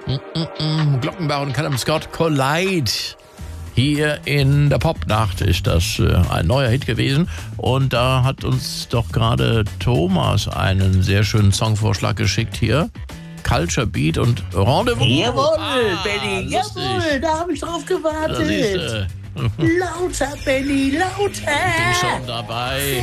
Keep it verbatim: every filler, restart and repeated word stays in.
Mm-mm-mm. Glockenbach und Callum Scott, Collide. Hier in der Popnacht ist das äh, ein neuer Hit gewesen. Und da hat uns doch gerade Thomas einen sehr schönen Songvorschlag geschickt hier. Culture Beat und Rendezvous. Jawohl, ah, Benny, lustig. jawohl, da habe ich drauf Da gewartet. siehste, Lauter, Benny, lauter. bin schon dabei.